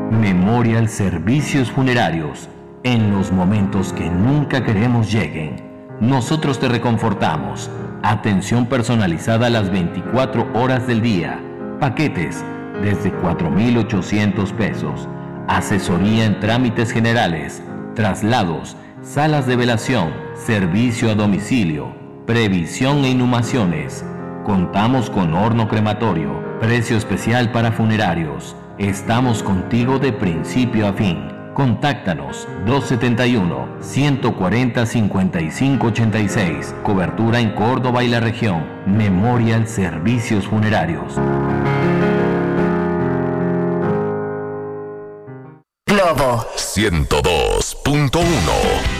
Memorial Servicios Funerarios. En los momentos que nunca queremos lleguen, nosotros te reconfortamos. Atención personalizada las 24 horas del día. Paquetes desde 4,800 pesos. Asesoría en trámites generales, traslados, salas de velación, servicio a domicilio, previsión e inhumaciones. Contamos con horno crematorio, precio especial para funerarios. Estamos contigo de principio a fin. Contáctanos 271-140-5586. Cobertura en Córdoba y la región. Memorial Servicios Funerarios. Globo 102.1